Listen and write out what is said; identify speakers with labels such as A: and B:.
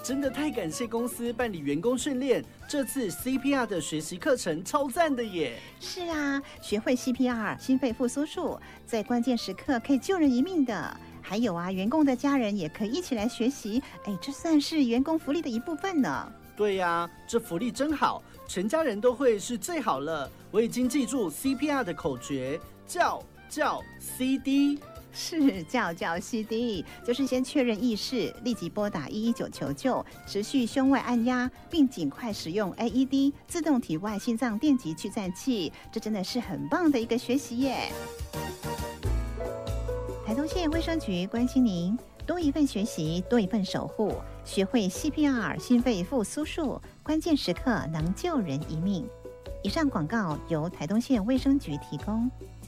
A: 真的太感谢公司办理员工训练，这次 CPR 的学习课程超赞的耶！
B: 是啊，学会 CPR 心肺复苏术，在关键时刻可以救人一命的。还有啊，员工的家人也可以一起来学习，这算是员工福利的一部分呢。
A: 对呀，这福利真好，全家人都会是最好了。我已经记住 CPR 的口诀，叫 CD。
B: 是叫 CD， 就是先确认意识，立即拨打119求救，持续胸外按压，并尽快使用 AED 自动体外心脏电极去颤器，这真的是很棒的一个学习耶！台东县卫生局关心您，多一份学习，多一份守护，学会 CPR 心肺复苏术，关键时刻能救人一命。以上广告由台东县卫生局提供。